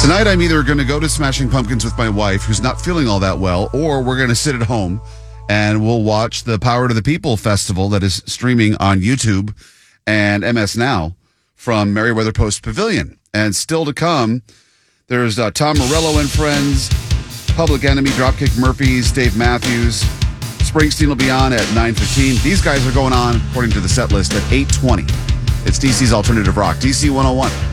Tonight, I'm either going to go to Smashing Pumpkins with my wife, who's not feeling all that well, or we're going to sit at home and we'll watch the Power to the People festival that is streaming on YouTube and MS Now from Merriweather Post Pavilion. And still to come, there's Tom Morello and Friends, Public Enemy, Dropkick Murphys, Dave Matthews. Springsteen will be on at 9:15. These guys are going on, according to the set list, at 8:20. It's DC's Alternative Rock, DC 101.